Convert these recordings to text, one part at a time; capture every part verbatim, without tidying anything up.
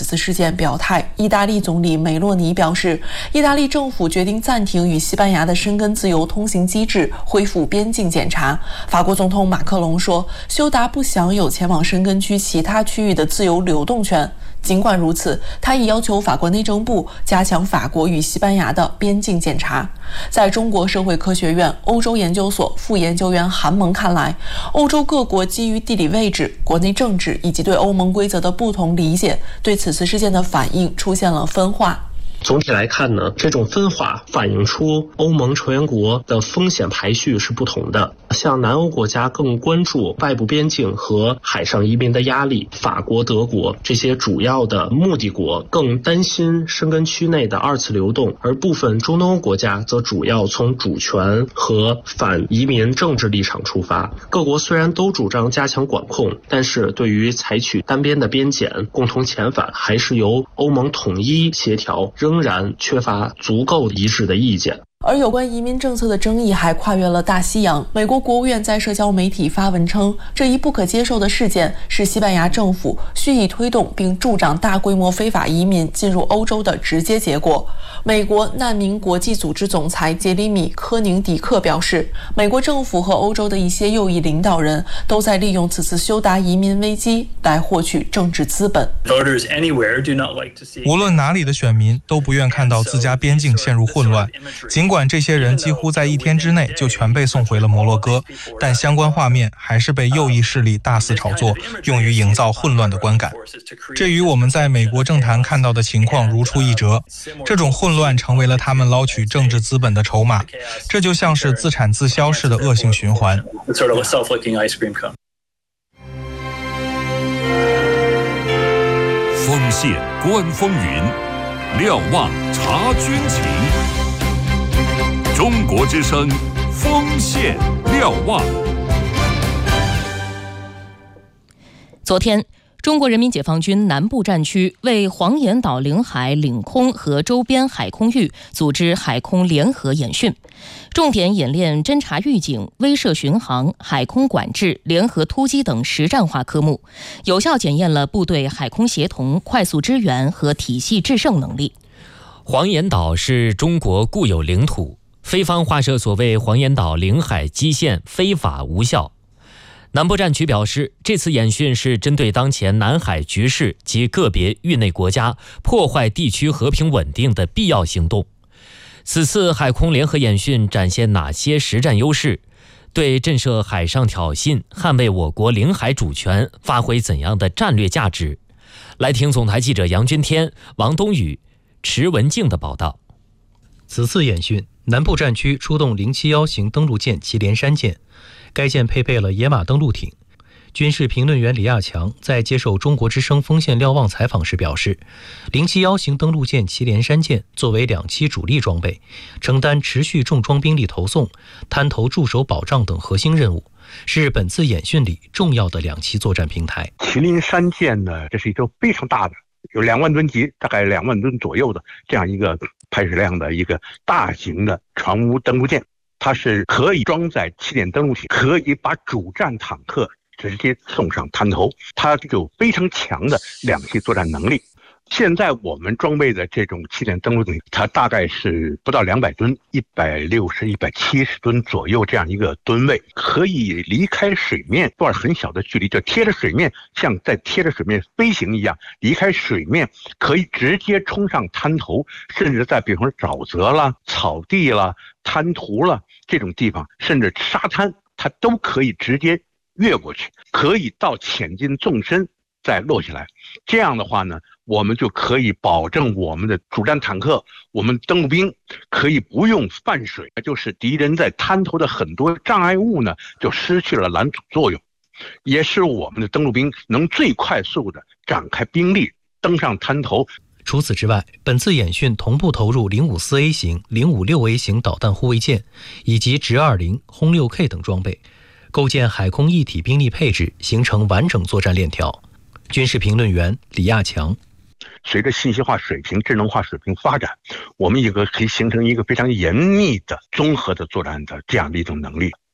次事件表态。意大利总理梅洛尼表示，意大利政府决定暂停与西班牙的申根自由通行机制，恢复边境检查。法国总统马克龙说，休达不享有前往申根区其他区域的自由流动权。尽管如此，他也要求法国内政部加强法国与西班牙的边境检查。在中国社会科学院欧洲研究所副研究员韩萌看来，欧洲各国基于地理位置、国内政治以及对欧盟规则的不同理解，对此次事件的反应出现了分化。 总体来看呢，这种分化反映出欧盟成员国的风险排序是不同的。像南欧国家更关注外部边境和海上移民的压力，法国、德国这些主要的目的国更担心申根区内的二次流动，而部分中东欧国家则主要从主权和反移民政治立场出发。各国虽然都主张加强管控，但是对于采取单边的边检、共同遣返，还是由欧盟统一协调，仍然缺乏足够一致的意见。 而有关移民政策的争议还跨越了大西洋。美国国务院在社交媒体发文称，这一不可接受的事件是西班牙政府蓄意推动并助长大规模非法移民进入欧洲的直接结果。美国难民国际组织总裁杰里米·科宁迪克表示，美国政府和欧洲的一些右翼领导人都在利用此次休达移民危机来获取政治资本。 无论哪里的选民都不愿看到自家边境陷入混乱，尽管这些人几乎在一天之内就全被送回了摩洛哥，但相关画面还是被右翼势力大肆炒作，用于营造混乱的观感。这与我们在美国政坛看到的情况如出一辙，这种混乱成为了他们捞取政治资本的筹码，这就像是自产自销式的恶性循环。 锋线观风云，瞭望察军情。中国之声，锋线瞭望。 昨天，中国人民解放军南部战区为黄岩岛领海领空和周边海空域组织海空联合演训，重点演练侦察预警、威慑巡航、海空管制、联合突击等实战化科目，有效检验了部队海空协同、快速支援和体系制胜能力。 黄岩岛是中国固有领土，非方划设所谓黄岩岛领海基线非法无效。南部战区表示，这次演训是针对当前南海局势及个别域内国家破坏地区和平稳定的必要行动。此次海空联合演训展现哪些实战优势？对震慑海上挑衅、捍卫我国领海主权发挥怎样的战略价值？来听总台记者杨军天、王东宇、池文静的报道。 此次演训，南部战区出动零七一型登陆舰祁连山舰，该舰配备了野马登陆艇。军事评论员李亚强在接受中国之声锋线瞭望采访时表示，零七一型登陆舰祁连山舰作为两栖主力装备，承担持续重装兵力投送、滩头驻守保障等核心任务，是本次演训里重要的两栖作战平台。 祁连山舰呢，这是一艘非常大的，有两万吨级，大概两万吨左右的这样一个排水量的一个大型的船坞登陆舰，它是可以装载气垫登陆艇，可以把主战坦克直接送上滩头，它有非常强的两栖作战能力。现在我们装备的这种气垫登陆艇，它大概是不到两百吨，一百六十、一百七十吨左右这样一个吨位，可以离开水面段很小的距离，就贴着水面，像在贴着水面飞行一样，离开水面可以直接冲上滩头，甚至在比方说沼泽啦、草地啦、滩涂啦这种地方，甚至沙滩，它都可以直接越过去，可以到潜进纵深再落下来。这样的话呢，我们就可以保证我们的主战坦克、我们登陆兵可以不用泛水，就是敌人在滩头的很多障碍物呢就失去了拦阻作用，也使我们的登陆兵能最快速的展开兵力登上滩头。 除此之外，本次演训同步投入零五四 A 型、零五六 A 型导弹护卫舰以及直二零、轰六 K 等装备，构建海空一体兵力配置，形成完整作战链条。军事评论员李亚强， 随着信息化水平、智能化水平发展，我们一个可以形成一个非常严密的综合的作战的这样的一种能力。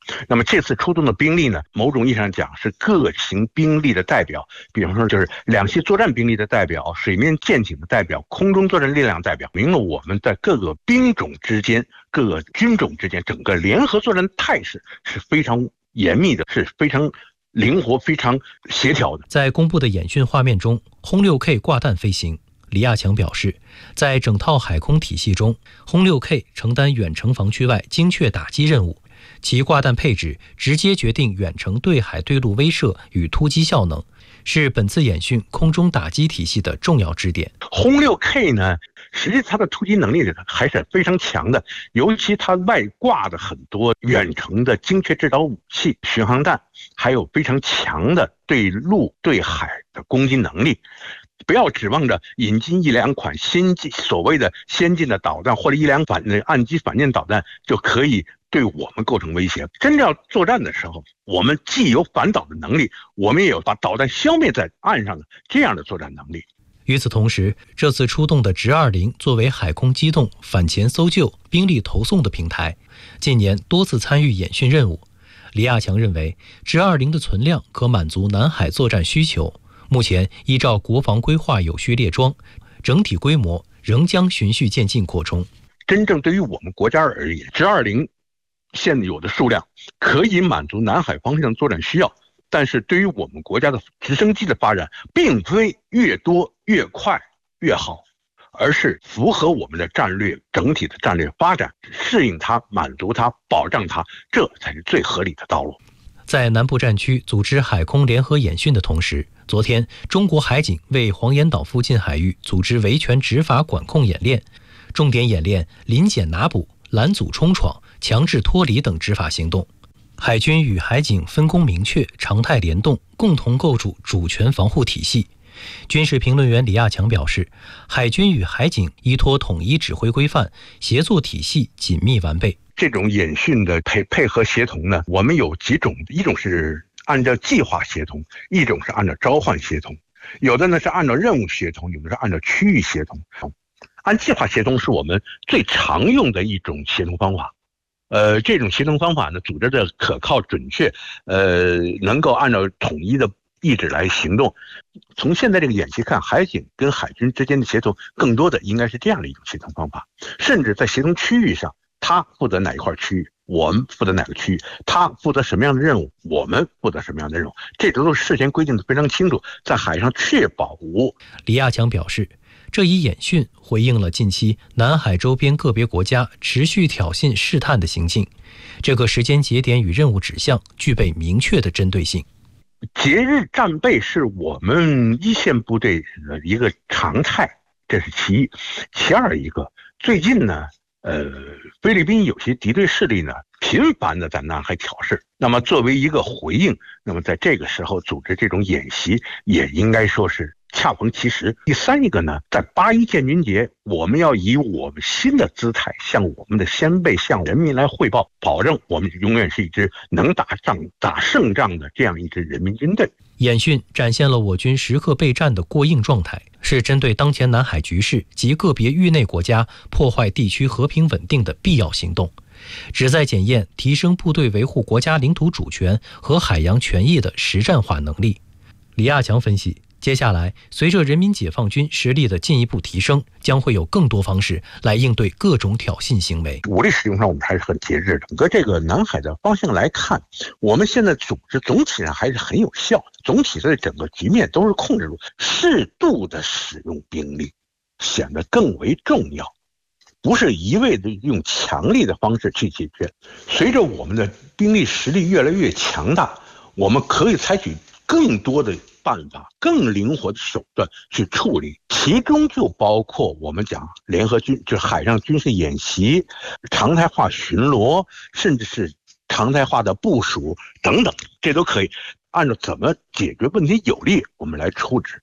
那么这次出动的兵力呢，某种意义上讲是各型兵力的代表，比方说就是两栖作战兵力的代表、水面舰艇的代表、空中作战力量代表，明了我们在各个兵种之间、各个军种之间整个联合作战态势是非常严密的，是非常灵活、非常协调的。 在公布的演训画面中，轰 六 K 挂弹飞行。李亚强表示，在整套海空体系中，轰 六 K 承担远程防区外精确打击任务，其挂弹配置直接决定远程对海对陆威慑与突击效能，是本次演训空中打击体系的重要支点。 轰 六 K 呢，实际它的突击能力还是非常强的，尤其它外挂的很多远程的精确制导武器、巡航弹，还有非常强的对陆对海的攻击能力。不要指望着引进一两款先进所谓的先进的导弹或者一两反岸基反舰导弹就可以对我们构成威胁。真正要作战的时候，我们既有反导的能力，我们也有把导弹消灭在岸上的这样的作战能力。 与此同时，这次出动的直二零作为海空机动、反潜搜救、兵力投送的平台，近年多次参与演训任务。李亚强认为，直二零的存量可满足南海作战需求。目前依照国防规划有序列装，整体规模仍将循序渐进扩充。 真正对于我们国家而言，直二零现有的数量可以满足南海方向作战需要，但是对于我们国家的直升机的发展，并非越多越快越好，而是符合我们的战略整体的战略发展，适应它、满足它、保障它，这才是最合理的道路。 在南部战区组织海空联合演训的同时，昨天中国海警为黄岩岛附近海域组织维权执法管控演练，重点演练临检拿捕、拦阻冲闯、强制脱离等执法行动。海军与海警分工明确，常态联动，共同构筑主权防护体系。军事评论员李亚强表示，海军与海警依托统一指挥规范，协作体系紧密完备。 这种演训的配配合协同呢，我们有几种，一种是按照计划协同，一种是按照召唤协同，有的呢是按照任务协同，有的是按照区域协同。按计划协同是我们最常用的一种协同方法。呃，这种协同方法呢，组织的可靠准确，呃，能够按照统一的意志来行动。从现在这个演习看，海警跟海军之间的协同，更多的应该是这样的一种协同方法。甚至在协同区域上，他负责哪一块区域，我们负责哪个区域，他负责什么样的任务，我们负责什么样的任务，这都是事先规定的非常清楚，在海上确保无。 李亚强表示，这一演训回应了近期南海周边个别国家持续挑衅试探的行径，这个时间节点与任务指向具备明确的针对性。 节日战备是我们一线部队的一个常态，这是其一。其二一个，最近呢，呃，菲律宾有些敌对势力呢，频繁的在南海挑事。那么作为一个回应，那么在这个时候组织这种演习，也应该说是恰逢其时。第三一个呢，在八一建军节，我们要以我们新的姿态向我们的先辈、向人民来汇报，保证我们永远是一支能打仗、打胜仗的这样一支人民军队。 演训展现了我军时刻备战的过硬状态，是针对当前南海局势及个别域内国家破坏地区和平稳定的必要行动，旨在检验提升部队维护国家领土主权和海洋权益的实战化能力。李亚强分析，接下来随着人民解放军实力的进一步提升，将会有更多方式来应对各种挑衅行为。 武力使用上我们还是很节制的。整个这个南海的方向来看，我们现在组织总体上还是很有效的，总体的整个局面都是控制住，适度的使用兵力显得更为重要，不是一味的用强力的方式去解决。随着我们的兵力实力越来越强大，我们可以采取更多的办法，更灵活的手段去处理，其中就包括我们讲联合军，就是海上军事演习、常态化巡逻，甚至是常态化的部署等等，这都可以按照怎么解决问题有利，我们来处置。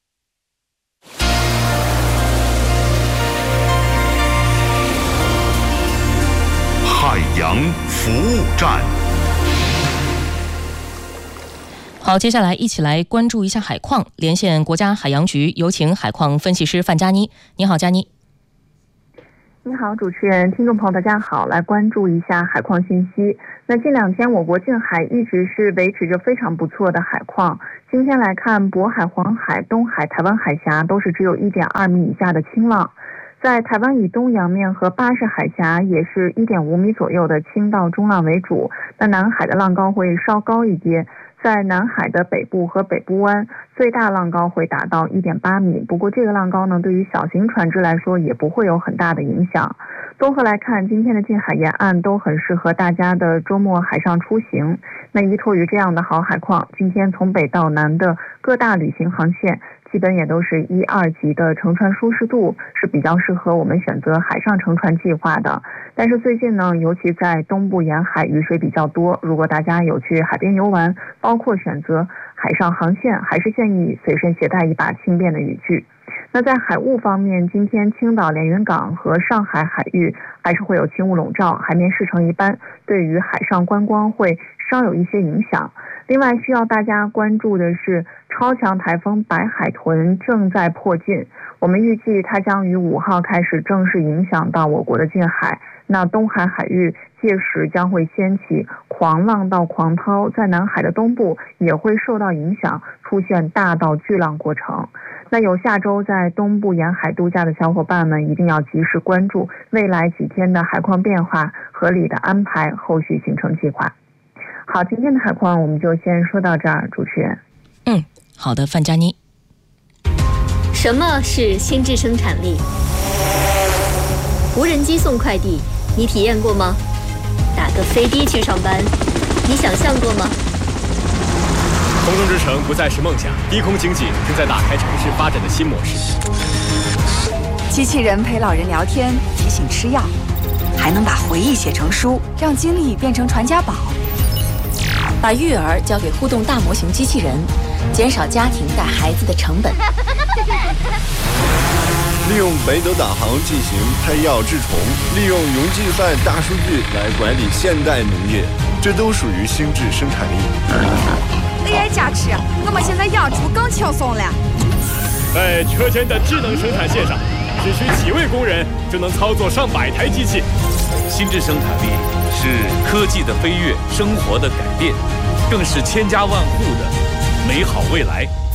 海洋服务站。 好，接下来一起来关注一下海况。连线国家海洋局，有请海况分析师范佳妮。你好，佳妮。 你好，主持人，听众朋友，大家好，来关注一下海况信息。那近两天我国近海一直是维持着非常不错的海况。今天来看，渤海、黄海、东海、台湾海峡都是只有 一点二米以下的轻浪。在台湾以东洋面和巴士海峡也是 一点五米左右的轻到中浪为主。那南海的浪高会稍高一些。在南海的北部和北部湾，最大浪高会达到 一点八米。不过这个浪高呢，对于小型船只来说也不会有很大的影响。综合来看，今天的近海沿岸都很适合大家的周末海上出行。那依托于这样的好海况，今天从北到南的各大旅行航线基本也都是一二级的乘船舒适度，是比较适合我们选择海上乘船计划的。但是最近呢，尤其在东部沿海雨水比较多，如果大家有去海边游玩，包括选择海上航线，还是建议随身携带一把轻便的雨具。那在海雾方面，今天青岛连云港和上海海域还是会有轻雾笼罩，海面视程一般，对于海上观光会稍有一些影响。另外需要大家关注的是，超强台风白海豚正在迫近，我们预计它将于五号开始正式影响到我国的近海。那东海海域届时将会掀起狂浪到狂涛，在南海的东部也会受到影响，出现大到巨浪过程。那有下周在东部沿海度假的小伙伴们，一定要及时关注未来几天的海况变化，合理的安排后续行程计划。好，今天的海况我们就先说到这儿，主持人。 嗯，好的，范佳妮。 什么是心智生产力？无人机送快递，你体验过吗？打个飞的去上班，你想象过吗？ 空中之城不再是梦想，低空经济正在打开城市发展的新模式。 机器人陪老人聊天，提醒吃药，还能把回忆写成书，让经历变成传家宝。把育儿交给互动大模型机器人，减少家庭带孩子的成本。 利用北斗导航进行拍药治虫，利用云计算大数据来管理现代农业，这都属于心智生产力。 A I 加持，我们现在养猪更轻松了。 在车间的智能生产线上，只需几位工人就能操作上百台机器。 心智生产力是科技的飞跃，生活的改变，更是千家万户的美好未来。